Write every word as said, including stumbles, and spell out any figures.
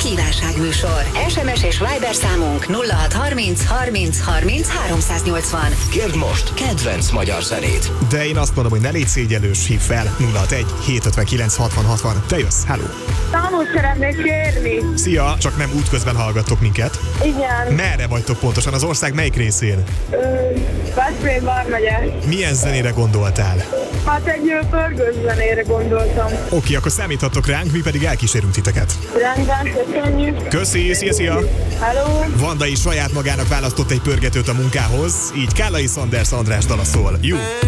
kívánságműsor. es em es és Viber számunk nulla hat harminc harminc harminc háromszáznyolcvan. Kérd most kedvenc magyar zenét. De én azt mondom, hogy ne légy szégyellős, hív fel nulla hatvanegy hétszázötvenkilenc hatvan hatvan. Te jössz, hello! Számot szeretnék kérni. Szia, csak nem útközben hallgattok minket. Igen. Merre vagytok pontosan? Az ország melyik részén? Veszprém vármegye. Milyen zenére gondoltál? Hát egy pörgős zenére gondoltam. Oké, akkor számíthattok ránk, mi pedig elkísérünk titeket. Rendben, köszönjük. Köszi, szia, szia! Hello. Vanda is saját magának választott egy pörgetőt a munkához, így Kállai Sanders András dala szól. Jó!